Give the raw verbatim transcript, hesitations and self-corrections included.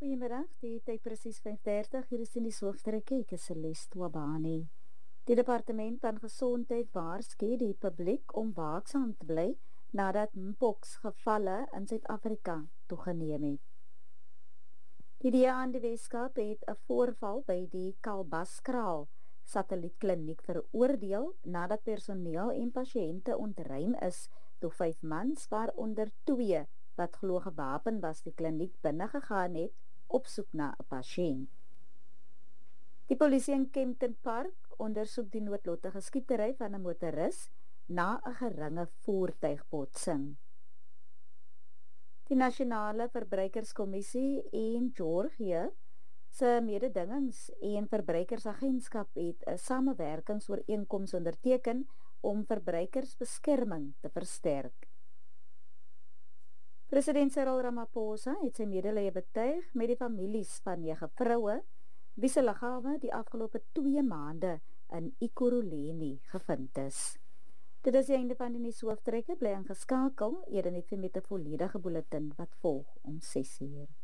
Goeiemiddag, die tyd presies vyf dertig, hier is in die hoofdtrekke, ek is Celeste Wabani. Die departement van gesondheid waarsku die publiek om waaksaam te bly nadat mpox gevalle in Suid-Afrika toegeneem het. Die D A in die Weskaap het 'n voorval by die Kalbaskraal satellietkliniek veroordeel nadat personeel en pasiënte ontruim is toe vyf mans, waaronder twee wat glo gewapen was, die kliniek binne gegaan het op soek na 'n pasiënt. Die polisie in Kempton Park ondersoek die noodlottige skietery van 'n motoris na 'n geringe voertuigbotsing. Die Nasionale Verbruikerskommissie en Georgië se mededingings- en verbruikersagentskap het 'n samewerkingsooreenkoms onderteken om verbruikersbeskerming te versterk. President Cyril Ramaphosa het sy medelee betuig met die families van nege vroue wie se liggame die afgelope twee maande in Ekurhuleni gevind is. Dit is die einde van die nuushooftrekke, bly ingeskakel, eerder net vir met 'n volledige bulletin wat volg om ses uur.